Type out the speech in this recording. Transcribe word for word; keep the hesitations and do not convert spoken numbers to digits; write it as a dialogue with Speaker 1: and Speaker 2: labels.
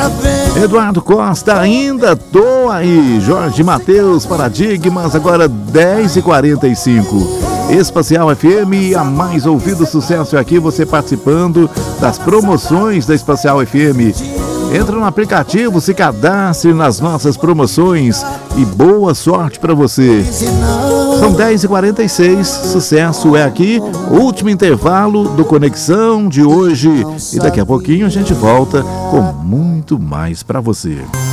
Speaker 1: Eduardo Costa, ainda tô aí. Jorge Mateus, Paradigmas, agora dez e quarenta e cinco. Espacial F M, a mais ouvido sucesso é aqui, você participando das promoções da Espacial F M. Entra no aplicativo, se cadastre nas nossas promoções e boa sorte para você. São dez e quarenta e seis, sucesso é aqui, último intervalo do Conexão de hoje. E daqui a pouquinho a gente volta com muito mais para você.